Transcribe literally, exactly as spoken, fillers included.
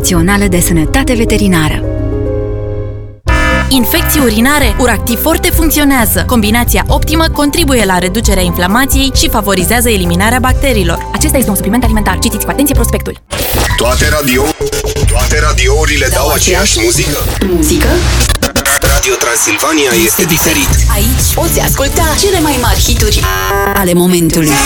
Națională de Sănătate Veterinară. Infecții urinare, Uractiv Forte funcționează. Combinația optimă contribuie la reducerea inflamației și favorizează eliminarea bacteriilor. Acesta este un supliment alimentar. Citiți cu atenție prospectul. Toate radio, toate radiourile dau aceeași muzică. Muzică? Radio Transilvania este diferit. Aici poți asculta cele mai mari hituri ale momentului.